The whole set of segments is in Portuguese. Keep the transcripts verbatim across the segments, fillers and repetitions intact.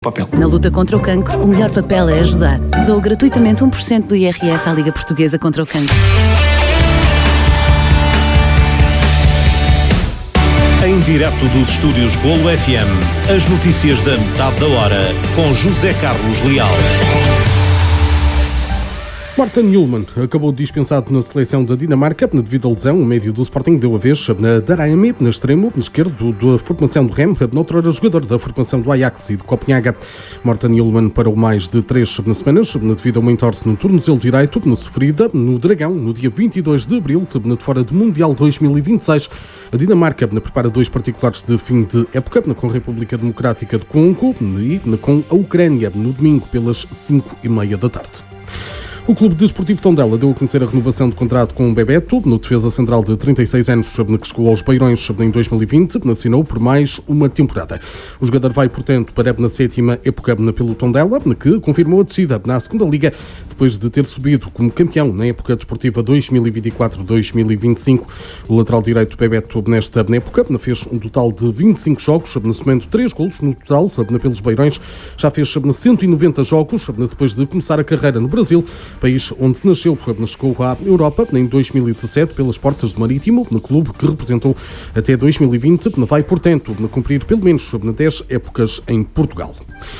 Papel. Na luta contra o cancro, o melhor papel é ajudar. Dou gratuitamente um por cento do I R S à Liga Portuguesa contra o Cancro. Em direto dos estúdios Golo F M, as notícias da metade da hora, com José Carlos Leal. Morten Hjulmand acabou dispensado na seleção da Dinamarca devido à lesão. O médio do Sporting deu a vez na Darame, na extremo esquerdo da formação do Rem, noutrora jogador da formação do Ajax e do Copenhaga. Morten Hjulmand parou mais de três semanas devido a uma entorse no tornozelo direito, na sofrida no Dragão, no dia vinte e dois de abril, de fora do Mundial dois mil e vinte e seis. A Dinamarca prepara dois particulares de fim de época, com a República Democrática do Congo e com a Ucrânia, no domingo pelas cinco e meia da tarde. O Clube Desportivo Tondela deu a conhecer a renovação de contrato com o Bebeto, no defesa central de trinta e seis anos, que chegou aos Beirões em dois mil e vinte, assinou por mais uma temporada. O jogador vai, portanto, para a sétima época pelo Tondela, que confirmou a descida na segunda Liga, depois de ter subido como campeão na época desportiva dois mil e vinte e quatro dois mil e vinte e cinco. O lateral direito Bebeto, nesta época, fez um total de vinte e cinco jogos, somando três golos no total pelos Beirões. Já fez cento e noventa jogos, depois de começar a carreira no Brasil, país onde nasceu, chegou à Europa em dois mil e dezassete pelas portas do Marítimo, no clube que representou até dois mil e vinte, vai, portanto, cumprir pelo menos dez épocas em Portugal.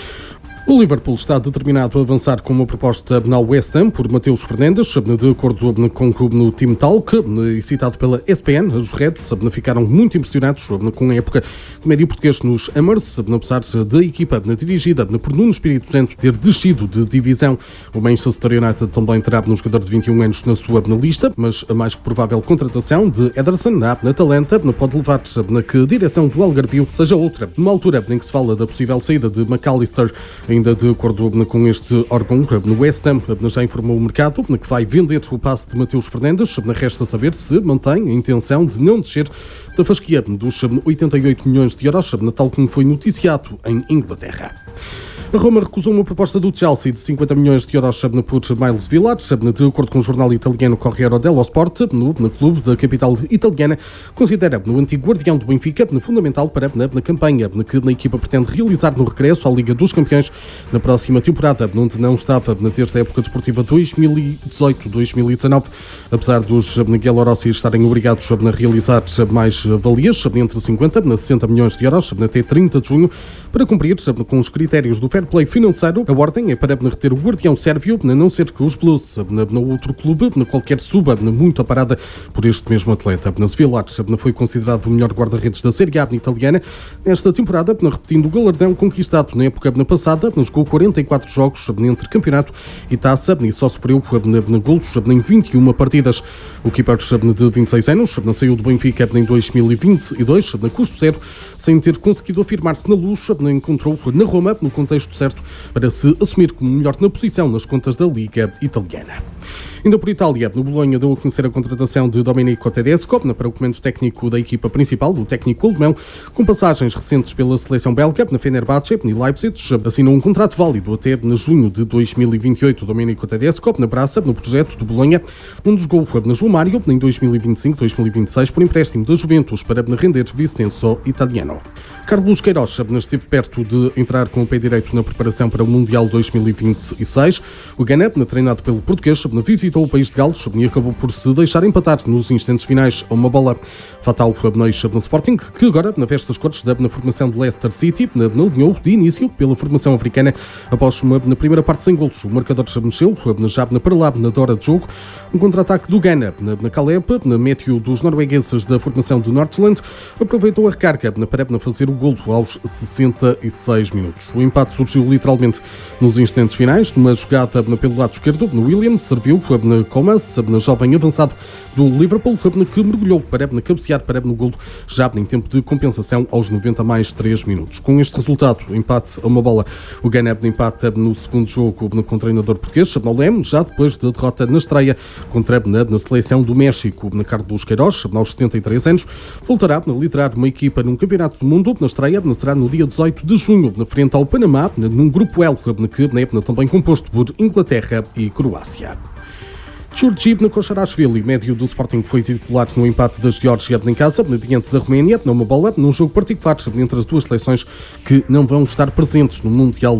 O Liverpool está determinado a avançar com uma proposta na West Ham por Mateus Fernandes, de acordo com o clube no Team Talk, e citado pela E S P N. Os Reds ficaram muito impressionados com a época do médio português nos Hammers, apesar da equipa dirigida por Nuno Espírito Santo ter descido de divisão. O Manchester United também terá um jogador de vinte e um anos na sua lista, mas a mais que provável contratação de Ederson na Atalanta pode levar a que a direção do Algarvio seja outra, numa altura em que se fala da possível saída de McAllister. Ainda de acordo com este órgão, no West Ham já informou o mercado que vai vender o passe de Mateus Fernandes. Resta saber se mantém a intenção de não descer da fasquia dos oitenta e oito milhões de euros, tal como foi noticiado em Inglaterra. A Roma recusou uma proposta do Chelsea de cinquenta milhões de euros por Miles Village. De acordo com o jornal italiano Corriere dello Sport, no, no clube da capital italiana considera o antigo guardião do Benfica fundamental para na, na campanha que a equipa pretende realizar no regresso à Liga dos Campeões na próxima temporada, onde não estava na terça época desportiva dois mil e dezoito dois mil e dezanove. Apesar dos Giallorossi estarem obrigados a realizar mais valias entre cinquenta e sessenta milhões de euros até trinta de junho para cumprir com os critérios do fair play financeiro, a ordem é para reter o guardião sérvio, a não ser que os Blues, no outro clube, na qualquer suba, muito aparada por este mesmo atleta. Na Village foi considerado o melhor guarda-redes da Série A italiana nesta temporada, repetindo o galardão conquistado na época passada, jogou quarenta e quatro jogos entre campeonato e taça e só sofreu golos em vinte e uma partidas. O keeper de vinte e seis anos saiu do Benfica em dois mil e vinte e dois, na custo zero, sem ter conseguido afirmar-se na Luz, encontrou na Roma, no contexto certo, para se assumir como melhor na posição nas contas da Liga Italiana. Ainda por Itália, o Bolonha deu a conhecer a contratação de Domenico Tedesco para o comando técnico da equipa principal, do técnico alemão, com passagens recentes pela seleção belga, na Fenerbahçe e Leipzig. Assinou um contrato válido até junho de dois mil e vinte e oito. Domenico Tedesco na braça, no projeto do Bolonha, onde jogou na João Mário em dois mil e vinte e cinco dois mil e vinte e seis por empréstimo da Juventus para render Vincenzo Italiano. Carlos Queiroz esteve perto de entrar com o pé direito na preparação para o Mundial dois mil e vinte e seis. O Ghana, treinado pelo português, visitou o país de Gales e acabou por se deixar empatar nos instantes finais a uma bola. Fatal no Sporting, que agora, na veste das cores na formação do Leicester City, alinhou de início pela formação africana após uma na primeira parte sem golos. O marcador se mexeu já para lá na hora de jogo. Um contra-ataque do Ghana na Caleb, na médio dos noruegueses da formação do Northland, aproveitou a recarga para fazer o golo aos sessenta e seis minutos. O empate surgiu literalmente nos instantes finais, numa jogada pelo lado esquerdo. No Williams serviu na Comas, na jovem avançado do Liverpool, que mergulhou para cabecear para no golo já em tempo de compensação aos noventa mais três minutos. Com este resultado, empate a uma bola, o Ghana empate no segundo jogo com o treinador português, Lem, já depois da derrota na estreia contra na seleção do México. Na Carlos Queiroz, aos setenta e três anos, voltará a liderar uma equipa num campeonato do mundo. Na estreia será no dia dezoito de junho, na frente ao Panamá, num grupo L, que é também composto por Inglaterra e Croácia. Djurdjic Kosharashvili, médio do Sporting, foi titular no empate das Geórgia em casa, diante da Roménia, numa bola, num jogo particular entre as duas seleções que não vão estar presentes no Mundial